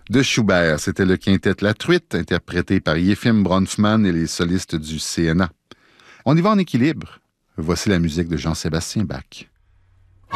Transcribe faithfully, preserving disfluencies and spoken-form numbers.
de Schubert. C'était le quintet La Truite, interprété par Yefim Bronfman et les solistes du C N A. On y va en équilibre. Voici la musique de Jean-Sébastien Bach.